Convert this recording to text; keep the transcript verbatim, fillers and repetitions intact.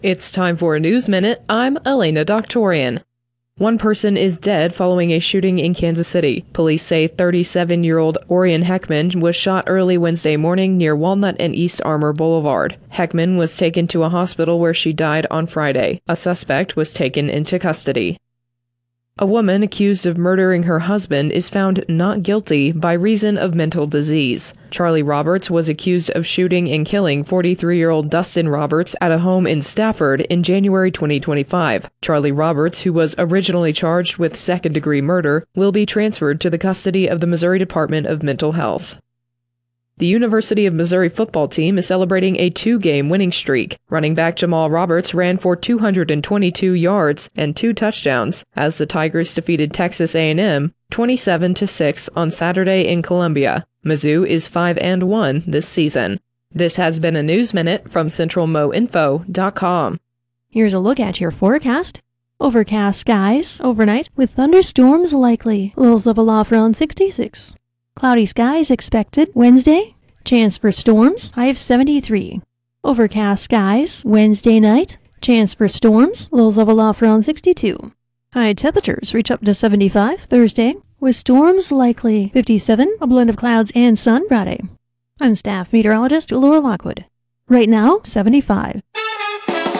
It's time for a News Minute. I'm Elena Doctorian. One person is dead following a shooting in Kansas City. Police say thirty-seven-year-old Orion Heckman was shot early Wednesday morning near Walnut and East Armour Boulevard. Heckman was taken to a hospital where she died on Friday. A suspect was taken into custody. A woman accused of murdering her husband is found not guilty by reason of mental disease. Charlie Roberts was accused of shooting and killing forty-three-year-old Dustin Roberts at a home in Stafford in January twenty twenty-five. Charlie Roberts, who was originally charged with second-degree murder, will be transferred to the custody of the Missouri Department of Mental Health. The University of Missouri football team is celebrating a two-game winning streak. Running back Jamal Roberts ran for two hundred twenty-two yards and two touchdowns as the Tigers defeated Texas A and M twenty-seven to six on Saturday in Columbia. Mizzou is five and one this season. This has been a News Minute from Central Mo Info dot com. Here's a look at your forecast. Overcast skies overnight with thunderstorms likely. Lows level off around sixty-six. Cloudy skies expected Wednesday. Chance for storms, high of seventy-three. Overcast skies Wednesday night. Chance for storms, lows level off around sixty-two. High temperatures reach up to seventy-five Thursday, with storms likely fifty-seven, a blend of clouds and sun Friday. I'm staff meteorologist Laura Lockwood. Right now, seventy-five.